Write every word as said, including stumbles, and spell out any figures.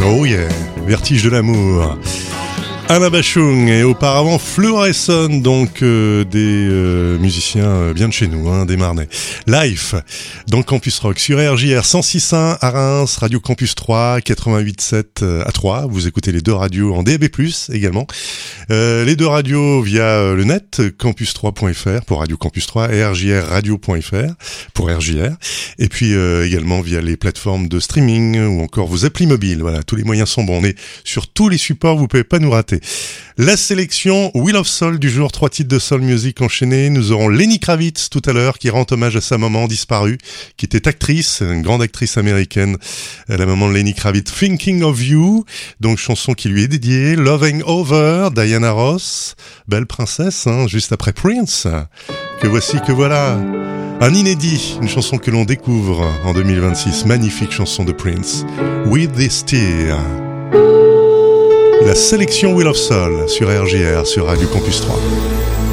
Oh yeah, Vertige de l'amour. Alain Bachung et auparavant Fluorescent, donc euh, des euh, musiciens euh, bien de chez nous, hein, des Marnais. Live dans Campus Rock sur R J R cent six point un à Reims, Radio Campus trois, quatre-vingt-huit virgule sept euh, à Troyes. Vous écoutez les deux radios en D A B plus, également. Euh, les deux radios via euh, le net, campus trois point f r pour Radio Campus trois et r j r radio point f r pour R J R. Et puis euh, également via les plateformes de streaming ou encore vos applis mobiles. Voilà, tous les moyens sont bons. On est sur tous les supports, vous pouvez pas nous rater. La sélection Wheel of Soul du jour, trois titres de soul music enchaînés. Nous aurons Lenny Kravitz tout à l'heure qui rend hommage à sa maman disparue, qui était actrice, une grande actrice américaine, la maman de Lenny Kravitz, Thinking of You, donc chanson qui lui est dédiée. Loving Over, Diana Ross, belle princesse, hein, juste après Prince. Que voici, que voilà, un inédit, une chanson que l'on découvre en deux mille vingt-six, magnifique chanson de Prince, With This Tear. La sélection Wheel of Soul sur R J R, sur Radio Campus trois.